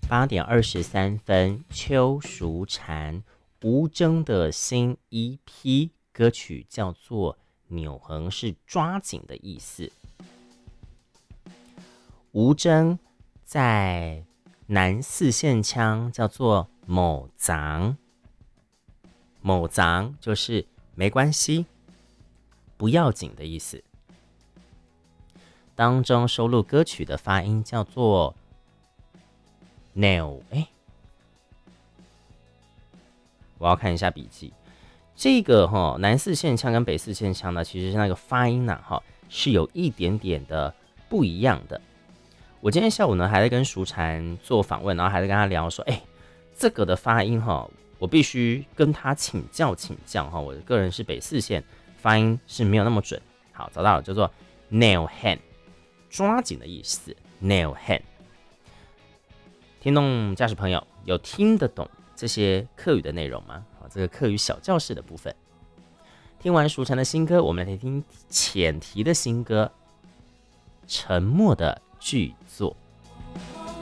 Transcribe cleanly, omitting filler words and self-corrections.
8:23，邱淑婵、吴峥的新EP歌曲叫做《扭横》，是抓紧的意思。吴峥在南四县腔叫做某藏，某藏就是没关系、不要紧的意思。当中收录歌曲的发音叫做 nail， 我要看一下笔记。这个南四县腔跟北四县腔呢，其实那个发音呢是有一点点的不一样的。我今天下午呢还在跟淑婵做访问，然后还在跟他聊说，这个的发音我必须跟他请教。我个人是北四县，发音是没有那么准。好，找到了，叫做 nail hand， 抓紧的意思 nail hand。听众驾驶朋友有听得懂这些客语的内容吗？这个客语小教室的部分。听完淑婵的新歌，我们来听浅提的新歌《沉默的剧作》。